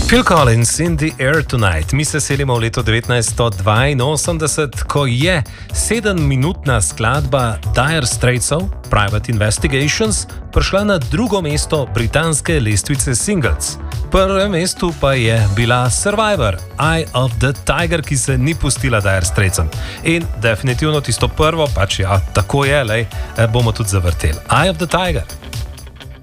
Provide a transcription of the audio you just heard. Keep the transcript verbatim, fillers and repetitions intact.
Phil Collins in the Air Tonight. Mi se selimo v leto devetnajststo dvainosemdeset, ko je sedemminutna skladba Dire Straitsov, Private Investigations, prišla na drugo mesto britanske lestvice singles. V prvem mestu pa je bila Survivor, Eye of the Tiger, ki se ni pustila Dire Straitsom. In definitivno tisto prvo, pač ja, tako je, lej, bomo tudi zavrteli. Eye of the Tiger.